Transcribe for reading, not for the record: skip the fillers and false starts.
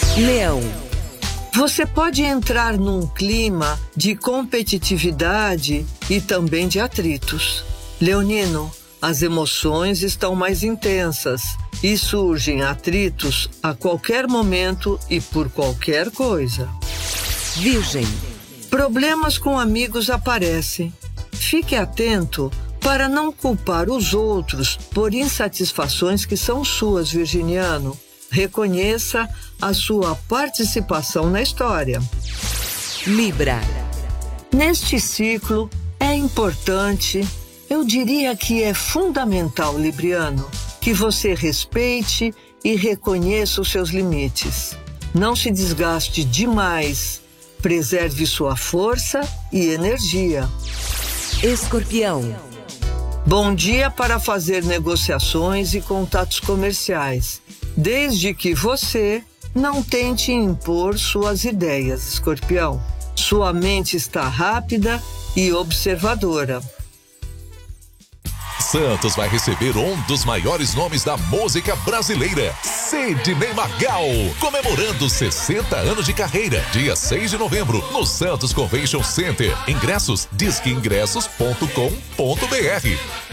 Leão. Você pode entrar num clima de competitividade e também de atritos. Leonino, as emoções estão mais intensas e surgem atritos a qualquer momento e por qualquer coisa. Virgem. Problemas com amigos aparecem. Fique atento para não culpar os outros por insatisfações que são suas, virginiano. Reconheça a sua participação na história. Libra. Neste ciclo, é importante, eu diria que é fundamental, libriano, que você respeite e reconheça os seus limites. Não se desgaste demais. Preserve sua força e energia. Escorpião. Bom dia para fazer negociações e contatos comerciais, desde que você não tente impor suas ideias, Escorpião. Sua mente está rápida e observadora. Santos vai receber um dos maiores nomes da música brasileira, Sidney Magal, comemorando 60 anos de carreira, dia 6 de novembro, no Santos Convention Center. Ingressos, disqueingressos.com.br.